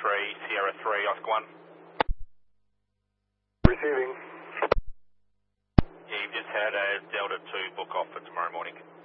Sierra 3, Oscar 1. Receiving. Yeah, you've just had a Delta 2 book off for tomorrow morning.